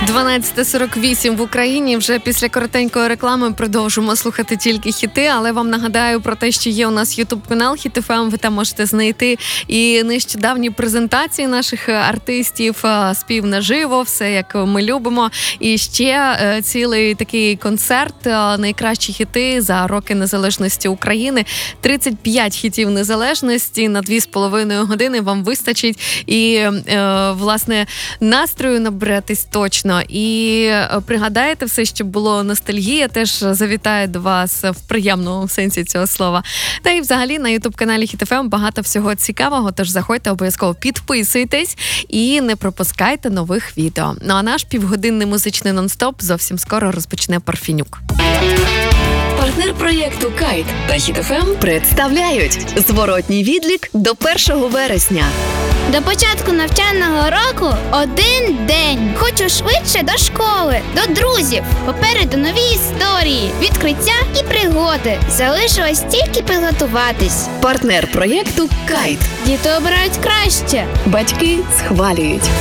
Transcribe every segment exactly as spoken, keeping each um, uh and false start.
дванадцята сорок вісім в Україні. Вже після коротенької реклами продовжимо слухати тільки хіти, але вам нагадаю про те, що є у нас ютуб-канал Хіт еф ем, ви там можете знайти і нещодавні презентації наших артистів, спів наживо, все як ми любимо. І ще цілий такий концерт «Найкращі хіти за роки незалежності України». тридцять п'ять хітів незалежності на дві з половиною години вам вистачить. І, власне, настрою наберетесь точно. І пригадаєте все, що було ностальгія, теж завітає до вас в приємному сенсі цього слова. Та і взагалі на ютуб-каналі Хіт еф ем багато всього цікавого, тож заходьте, обов'язково підписуйтесь і не пропускайте нових відео. Ну а наш півгодинний музичний нон-стоп зовсім скоро розпочне Парфенюк. Партнер проєкту «Кайт» та Хіт еф ем представляють зворотній відлік до першого вересня. До початку навчального року один день. Хочу швидше до школи, до друзів. Попереду нові історії, відкриття і пригоди. Залишилось тільки підготуватись. Партнер проєкту «Кайт». Діти обирають краще. Батьки схвалюють.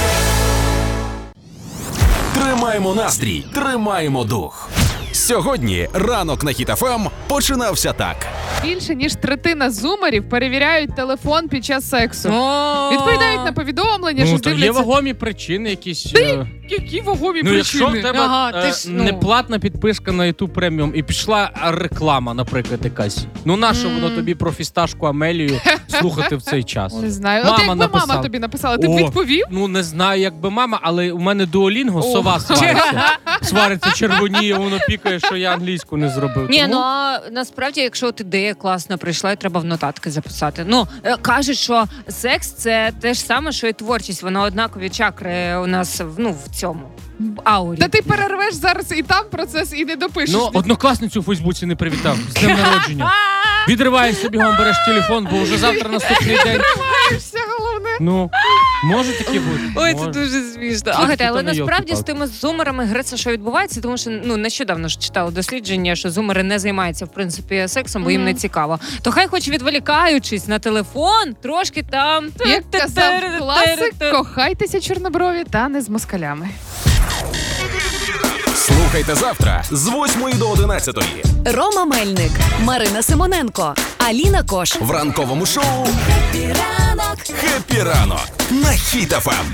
Тримаємо настрій, тримаємо дух. Сьогодні ранок на Хіт еф ем починався так. Більше ніж третина зумерів перевіряють телефон під час сексу. Відповідають на повідомлення, що Ну, то є дивляться. вагомі причини якісь. Ти? е, Які вагомі Ну, якщо причини? в тебе Ага, е, ти ж, ну. неплатна підписка на YouTube Premium і пішла реклама, наприклад, якась. Ну, нащо Мм. воно тобі про фісташку Амелію слухати в цей час? Не знаю. Мама От якби написала. мама тобі написала, ти б О, відповів? Ну, не знаю, якби мама, але у мене Duolingo, О. сова свариться. Свариться, червоніє, воно пікає, що я англійську не зробив. Ні, Тому- ну а насправді, якщо от ідея класна прийшла, і треба в нотатки записати. Ну, е, кажуть, що секс – це те ж саме, що і творчість. Воно однакові чакри у нас в- ну, в цьому, в аурі. Та ти перервеш зараз і там процес, і не допишеш. Ну, однокласницю у Фейсбуці не привітав. З днем народження. Відриваєшся бігом, береш телефон, бо вже завтра наступний день. Все головне. Ну, може таке бути. Ой, Може. це дуже смішно. Слухайте, Слухайте, але то не насправді з йолки-палки. тими зумерами греться, що відбувається, тому що ну нещодавно ж читала дослідження, що зумери не займаються в принципі сексом, бо їм не цікаво. То хай хоч відволікаючись на телефон, трошки там. Як казав класик, кохайтеся чорноброві та не з москалями. Слухайте завтра з восьмої до одинадцятої Рома Мельник, Марина Симоненко, Аліна Кош. в ранковому шоу «Хеппі ранок» на Хіт еф ем.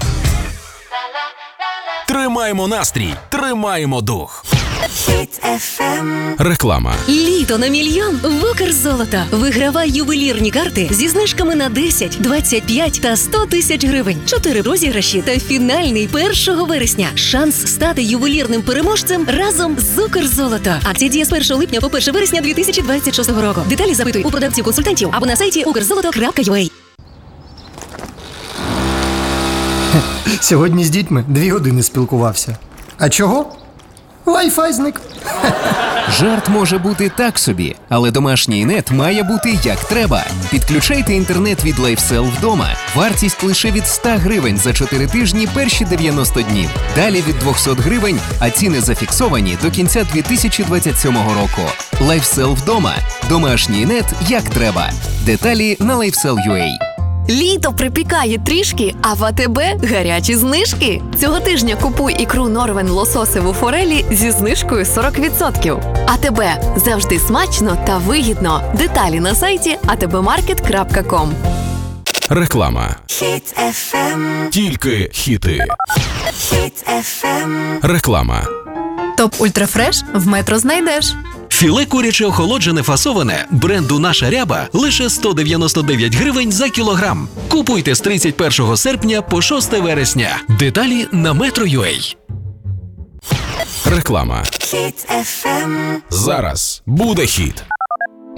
Тримаємо настрій, тримаємо дух. Реклама. Літо на мільйон в Укрзолото. Вигравай ювелірні карти зі знижками на десять, двадцять п'ять та сто тисяч гривень. Чотири розіграші та фінальний першого вересня. Шанс стати ювелірним переможцем разом з Укрзолото. Акція діє з першого липня по перше вересня дві тисячі двадцять шостого року. Деталі запитуй у продавців-консультантів або на сайті укрзолото крапка ю а. Сьогодні з дітьми дві години спілкувався. А чого? Wi-Fi зник. Жарт може бути так собі, але домашній нет має бути як треба. Підключайте інтернет від LifeSell вдома. Вартість лише від сто гривень за чотири тижні перші дев'яносто днів. Далі від двісті гривень, а ціни зафіксовані до кінця дві тисячі двадцять сьомого року. LifeSell вдома. Домашній нет як треба. Деталі на лайфсел крапка ю а. Літо припікає трішки, а в АТБ гарячі знижки. Цього тижня купуй ікру Норвен лососеву форелі зі знижкою сорок відсотків. АТБ – завжди смачно та вигідно. Деталі на сайті а те бе маркет крапка ком. Реклама. Хіт еф ем. Тільки хіти. Хіт еф ем. Реклама. Топ Ультрафреш в Метро знайдеш. Філе куряче охолоджене фасоване бренду «Наша ряба» лише сто дев'яносто дев'ять гривень за кілограм. Купуйте з тридцять першого серпня по шосте вересня. Деталі на метро крапка ю а. Реклама. Хіт еф ем. Зараз буде хіт.